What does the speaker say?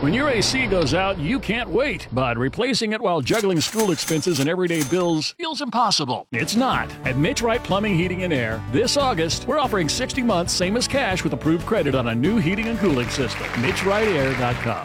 When your AC goes out, you can't wait, but replacing it while juggling school expenses and everyday bills feels impossible. It's not. At Mitch Wright Plumbing, Heating, and Air, this August, we're offering 60 months, same as cash, with approved credit on a new heating and cooling system. MitchWrightAir.com.